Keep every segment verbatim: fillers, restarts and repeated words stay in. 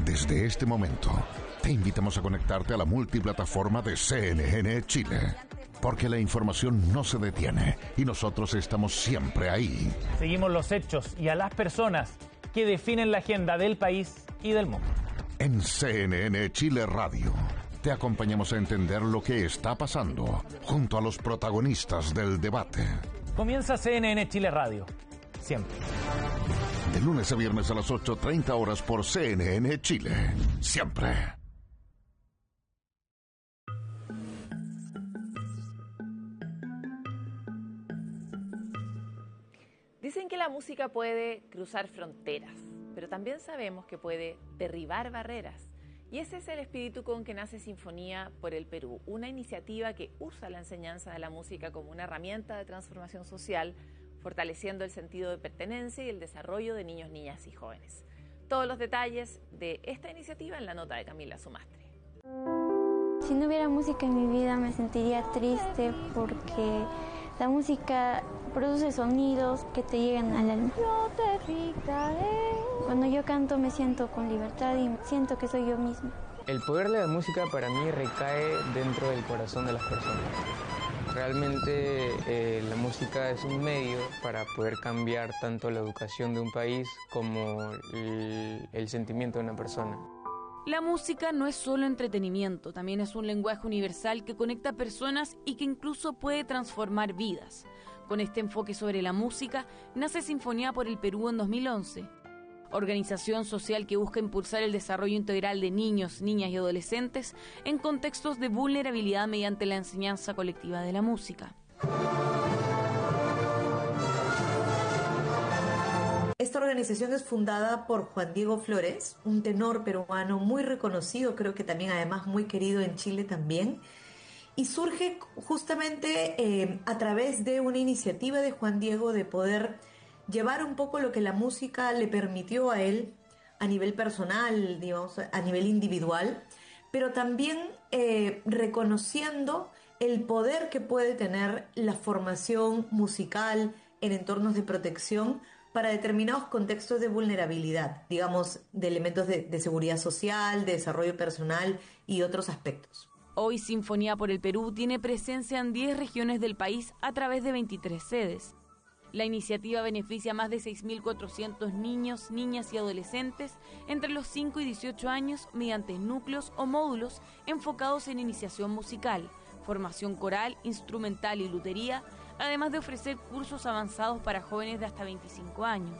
Desde este momento, te invitamos a conectarte a la multiplataforma de C N N Chile, porque la información no se detiene y nosotros estamos siempre ahí. Seguimos los hechos y a las personas que definen la agenda del país y del mundo. En C N N Chile Radio, te acompañamos a entender lo que está pasando junto a los protagonistas del debate. Comienza C N N Chile Radio, siempre. De lunes a viernes a las ocho treinta horas por C N N Chile, siempre. Dicen que la música puede cruzar fronteras, pero también sabemos que puede derribar barreras. Y ese es el espíritu con que nace Sinfonía por el Perú, una iniciativa que usa la enseñanza de la música como una herramienta de transformación social, fortaleciendo el sentido de pertenencia y el desarrollo de niños, niñas y jóvenes. Todos los detalles de esta iniciativa en la nota de Camila Sumastre. Si no hubiera música en mi vida me sentiría triste porque la música produce sonidos que te llegan al alma. Cuando yo canto me siento con libertad y siento que soy yo misma. El poder de la música para mí recae dentro del corazón de las personas. Realmente eh, la música es un medio para poder cambiar tanto la educación de un país como el, el sentimiento de una persona. La música no es solo entretenimiento, también es un lenguaje universal que conecta personas y que incluso puede transformar vidas. Con este enfoque sobre la música, nace Sinfonía por el Perú en dos mil once. Organización social que busca impulsar el desarrollo integral de niños, niñas y adolescentes en contextos de vulnerabilidad mediante la enseñanza colectiva de la música. Esta organización es fundada por Juan Diego Flores, un tenor peruano muy reconocido, creo que también además muy querido en Chile también, y surge justamente eh, a través de una iniciativa de Juan Diego de poder llevar un poco lo que la música le permitió a él a nivel personal, digamos, a nivel individual, pero también eh, reconociendo el poder que puede tener la formación musical en entornos de protección para determinados contextos de vulnerabilidad, digamos, de elementos de, de seguridad social, de desarrollo personal y otros aspectos. Hoy Sinfonía por el Perú tiene presencia en diez regiones del país a través de veintitrés sedes. La iniciativa beneficia a más de seis mil cuatrocientos niños, niñas y adolescentes entre los cinco y dieciocho años mediante núcleos o módulos enfocados en iniciación musical, formación coral, instrumental y lutería, además de ofrecer cursos avanzados para jóvenes de hasta veinticinco años.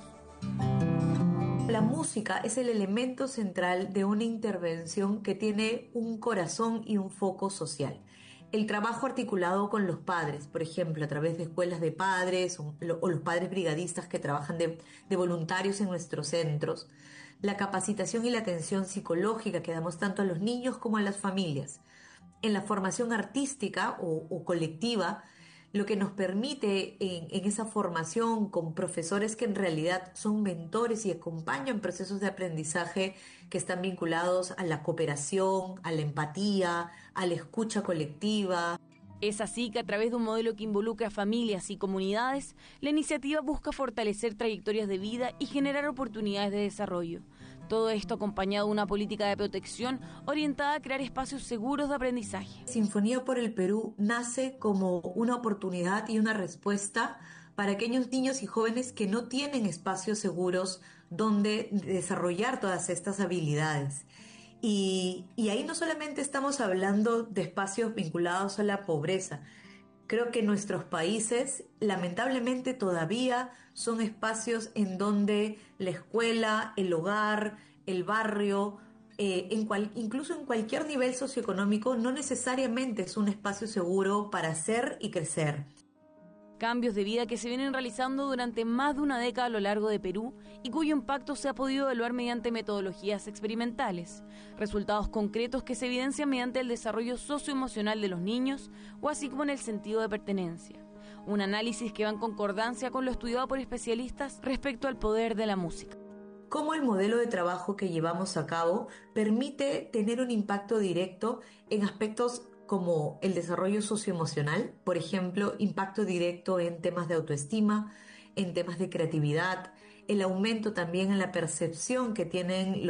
La música es el elemento central de una intervención que tiene un corazón y un foco social. El trabajo articulado con los padres, por ejemplo, a través de escuelas de padres o, o los padres brigadistas que trabajan de, de voluntarios en nuestros centros, la capacitación y la atención psicológica que damos tanto a los niños como a las familias, en la formación artística o, o colectiva, lo que nos permite en, en esa formación con profesores que en realidad son mentores y acompañan procesos de aprendizaje que están vinculados a la cooperación, a la empatía, a la escucha colectiva. Es así que a través de un modelo que involucra a familias y comunidades, la iniciativa busca fortalecer trayectorias de vida y generar oportunidades de desarrollo. Todo esto acompañado de una política de protección orientada a crear espacios seguros de aprendizaje. Sinfonía por el Perú nace como una oportunidad y una respuesta para aquellos niños y jóvenes que no tienen espacios seguros donde desarrollar todas estas habilidades. Y, y ahí no solamente estamos hablando de espacios vinculados a la pobreza. Creo que nuestros países lamentablemente todavía son espacios en donde la escuela, el hogar, el barrio, eh, en cual, incluso en cualquier nivel socioeconómico, no necesariamente es un espacio seguro para ser y crecer. Cambios de vida que se vienen realizando durante más de una década a lo largo de Perú y cuyo impacto se ha podido evaluar mediante metodologías experimentales, resultados concretos que se evidencian mediante el desarrollo socioemocional de los niños o así como en el sentido de pertenencia. Un análisis que va en concordancia con lo estudiado por especialistas respecto al poder de la música. Cómo el modelo de trabajo que llevamos a cabo permite tener un impacto directo en aspectos como el desarrollo socioemocional, por ejemplo, impacto directo en temas de autoestima, en temas de creatividad, el aumento también en la percepción que tienen